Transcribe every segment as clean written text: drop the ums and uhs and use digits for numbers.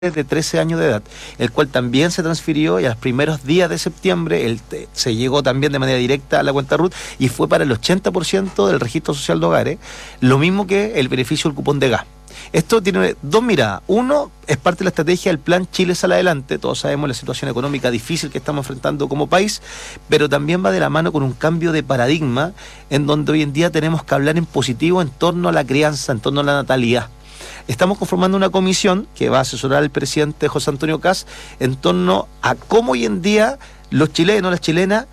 de 13 años de edad, el cual también se transfirió y a los primeros días de septiembre se llegó también de manera directa a la cuenta RUT y fue para el 80% del registro social de hogares, lo mismo que el beneficio del cupón de gas. Esto tiene dos miradas. Uno, es parte de la estrategia del plan Chile Sale Adelante. Todos sabemos la situación económica difícil que estamos enfrentando como país, pero también va de la mano con un cambio de paradigma en donde hoy en día tenemos que hablar en positivo en torno a la crianza, en torno a la natalidad. Estamos conformando una comisión que va a asesorar al presidente José Antonio Kast en torno a cómo hoy en día los chilenos, las chilenas,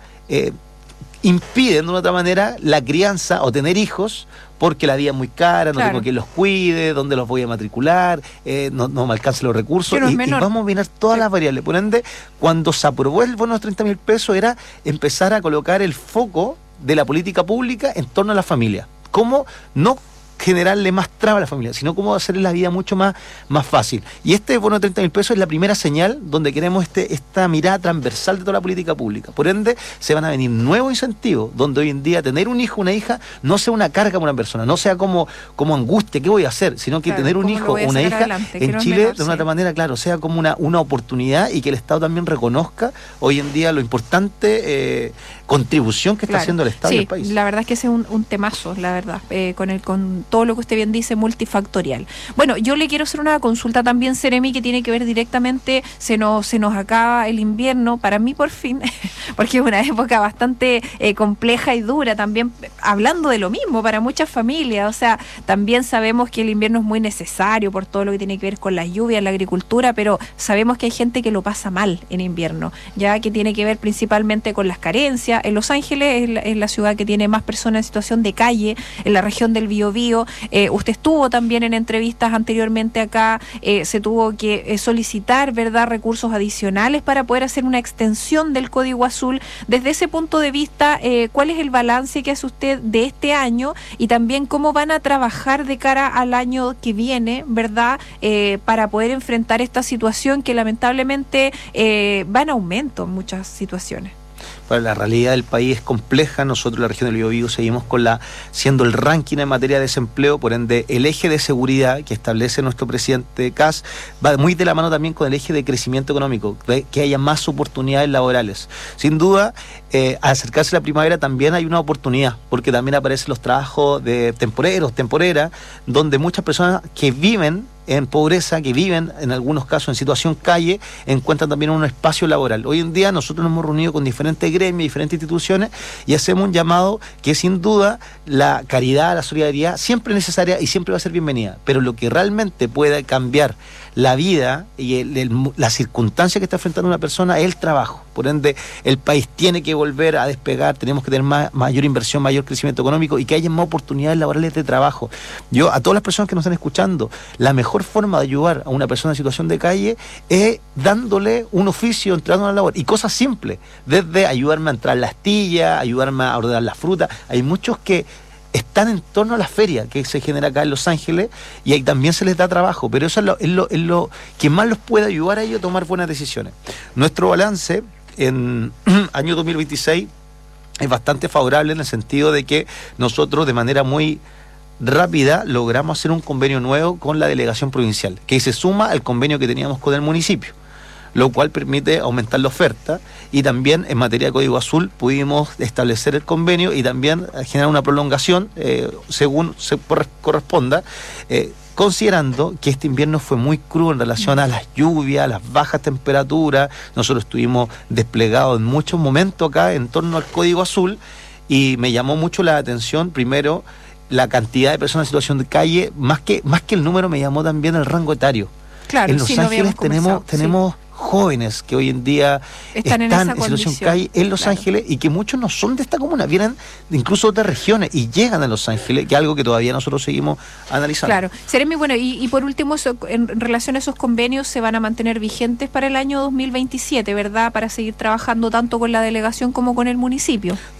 impiden de una otra manera la crianza o tener hijos porque la vida es muy cara, no tengo quien los cuide, dónde los voy a matricular, no me alcanzan los recursos, y vamos a mirar todas las variables. Por ende, cuando se aprobó el bono de 30.000 pesos era empezar a colocar el foco de la política pública en torno a la familia. ¿Cómo no generarle más traba a la familia, sino cómo hacerle la vida mucho más fácil? Y este bono de 30.000 pesos es la primera señal donde queremos esta mirada transversal de toda la política pública. Por ende, se van a venir nuevos incentivos, donde hoy en día tener un hijo, una hija, no sea una carga para una persona, no sea como angustia, ¿qué voy a hacer? Sino que tener un hijo o una hija en Chile, de una otra manera, sea como una oportunidad y que el Estado también reconozca hoy en día lo importante contribución que está haciendo el Estado y el país. La verdad es que ese es un temazo, la verdad, con todo lo que usted bien dice, multifactorial. Bueno, yo le quiero hacer una consulta también, Seremi, que tiene que ver directamente, se nos acaba el invierno, para mí por fin, porque es una época bastante compleja y dura, también hablando de lo mismo para muchas familias, o sea, también sabemos que el invierno es muy necesario por todo lo que tiene que ver con las lluvias, la agricultura, pero sabemos que hay gente que lo pasa mal en invierno, ya que tiene que ver principalmente con las carencias. En Los Ángeles es la ciudad que tiene más personas en situación de calle, en la región del Biobío. Usted estuvo también en entrevistas anteriormente acá, se tuvo que solicitar, ¿verdad?, recursos adicionales para poder hacer una extensión del Código Azul. Desde ese punto de vista, ¿cuál es el balance que hace usted de este año y también cómo van a trabajar de cara al año que viene, ¿verdad?, para poder enfrentar esta situación que lamentablemente va en aumento en muchas situaciones? Bueno, la realidad del país es compleja. Nosotros en la región del Biobío seguimos siendo el ranking en materia de desempleo, por ende el eje de seguridad que establece nuestro presidente Kast va muy de la mano también con el eje de crecimiento económico, que haya más oportunidades laborales. Sin duda, al acercarse la primavera también hay una oportunidad, porque también aparecen los trabajos de temporeras, donde muchas personas que viven en pobreza, que viven en algunos casos en situación calle, encuentran también un espacio laboral. Hoy en día nosotros nos hemos reunido con diferentes gremios, diferentes instituciones y hacemos un llamado que sin duda la caridad, la solidaridad siempre es necesaria y siempre va a ser bienvenida, pero lo que realmente puede cambiar la vida y la circunstancia que está enfrentando una persona es el trabajo. Por ende, el país tiene que volver a despegar, tenemos que tener mayor inversión, mayor crecimiento económico y que haya más oportunidades laborales de trabajo. Yo, a todas las personas que nos están escuchando, la mejor forma de ayudar a una persona en situación de calle es dándole un oficio, entrando a la labor, y cosas simples, desde ayudarme a entrar a la astilla, ayudarme a ordenar las frutas. Hay muchos que están en torno a la feria que se genera acá en Los Ángeles y ahí también se les da trabajo, pero eso es lo que más los puede ayudar a ellos a tomar buenas decisiones. Nuestro balance en año 2026 es bastante favorable en el sentido de que nosotros de manera muy rápida logramos hacer un convenio nuevo con la delegación provincial, que se suma al convenio que teníamos con el municipio, lo cual permite aumentar la oferta, y también en materia de Código Azul pudimos establecer el convenio y también generar una prolongación según se corresponda, considerando que este invierno fue muy crudo en relación a las lluvias, a las bajas temperaturas. Nosotros estuvimos desplegados en muchos momentos acá en torno al Código Azul y me llamó mucho la atención, primero, la cantidad de personas en situación de calle, más que el número, me llamó también el rango etario. Claro, en Los Ángeles tenemos jóvenes que hoy en día están en situación de calle en Los Ángeles y que muchos no son de esta comuna, vienen incluso de otras regiones y llegan a Los Ángeles, que es algo que todavía nosotros seguimos analizando. Claro. Seremi, bueno, y por último, en relación a esos convenios, se van a mantener vigentes para el año 2027, ¿verdad? Para seguir trabajando tanto con la delegación como con el municipio.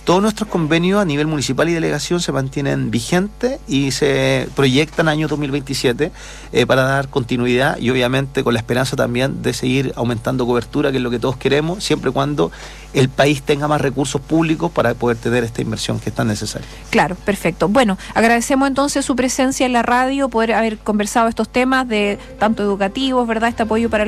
todos nuestros convenios a nivel municipal y delegación se mantienen vigentes y se proyectan año 2027 para dar continuidad y obviamente con la esperanza también de seguir aumentando cobertura, que es lo que todos queremos, siempre y cuando el país tenga más recursos públicos para poder tener esta inversión que es tan necesaria. Claro, perfecto. Bueno, agradecemos entonces su presencia en la radio, poder haber conversado estos temas de tanto educativos, ¿verdad? Este apoyo para